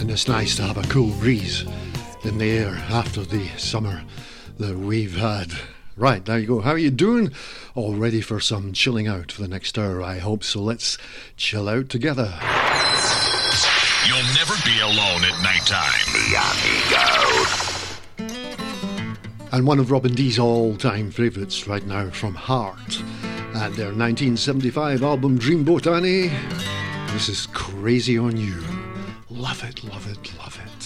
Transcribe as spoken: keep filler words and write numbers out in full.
And it's nice to have a cool breeze in the air after the summer that we've had. Right, there you go. How are you doing? All ready for some chilling out for the next hour, I hope. So let's chill out together. You'll never be alone at nighttime. Amigo. And one of Robin D's all-time favourites right now from Heart and their nineteen seventy-five album Dreamboat Annie. This is Crazy on You. Love it, love it, love it.